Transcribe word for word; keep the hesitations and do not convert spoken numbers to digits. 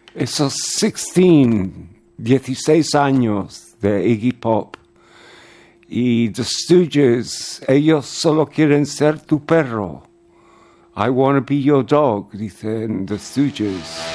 esos dieciséis, dieciséis años de Iggy Pop y The Stooges, ellos solo quieren ser tu perro. I wanna be your dog, dicen The Stooges.